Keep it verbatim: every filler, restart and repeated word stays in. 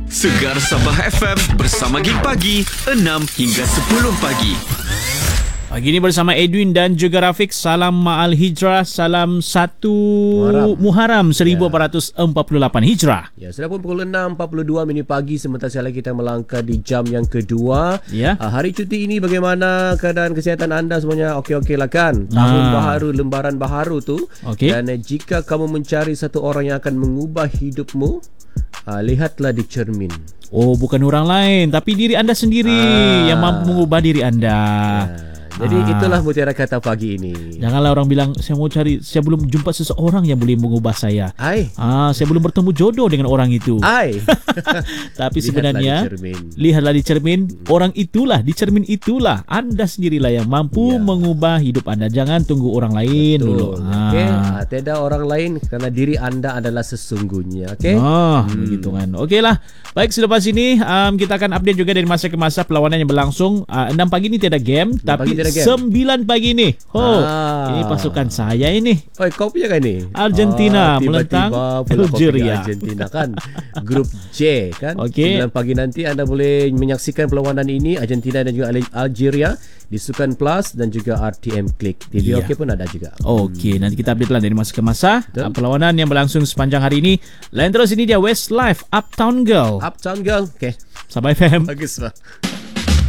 Segar Sabah F M bersama Gig Pagi, enam hingga sepuluh pagi. Pagi ini bersama Edwin dan juga Rafiq. Salam Ma'al Hijrah. Salam satu Muharram, Muharram seribu empat ratus empat puluh lapan Hijrah. Ya, sudah pun pukul enam empat puluh dua minit pagi. Sementara lagi kita melangkah di jam yang kedua. Ya. uh, Hari cuti ini bagaimana keadaan kesihatan anda semuanya? Okey-okey lah kan? Tahun Ah. baharu, lembaran baharu tu. Okey. Dan uh, jika kamu mencari satu orang yang akan mengubah hidupmu, uh, lihatlah di cermin. Oh, bukan orang lain, tapi diri anda sendiri Ah. yang mampu mengubah diri anda. Ya. Jadi Ah. itulah mutiara kata pagi ini. Janganlah orang bilang, saya mau cari, saya belum jumpa seseorang yang boleh mengubah saya. Ai. Ah, saya belum bertemu jodoh dengan orang itu. Ai. Tapi Lihatlah sebenarnya di cermin. lihatlah di cermin, orang itulah, di cermin itulah anda sendirilah yang mampu Ya. mengubah hidup anda. Jangan tunggu orang lain dulu. Betul. Ah. Okey, ah, tiada orang lain kerana diri anda adalah sesungguhnya. Okey. Ah, hmm. begitu kan. Okeylah. Baik, selepas ini um, kita akan update juga dari masa ke masa perlawanan yang berlangsung. Uh, enam pagi ni tiada game, tapi pagi tiada game. sembilan pagi ni. Oh, Ah. ini pasukan saya ini. Oh, kau punya kan ni? Argentina Ah, melentang tiba-tiba pula kau Algeria. pergi Argentina kan. Grup J kan. Okey. sembilan pagi nanti anda boleh menyaksikan perlawanan ini Argentina dan juga Algeria di Sukan Plus dan juga R T M Click. T V Ya. OK pun ada juga. Okey, nanti kita update lah dari masa ke masa uh, Betul. perlawanan yang berlangsung sepanjang hari ini. Lain terus ini dia Westlife Uptown Girl. Uptown Girl. Okey. Sabah F M. Bagus bah.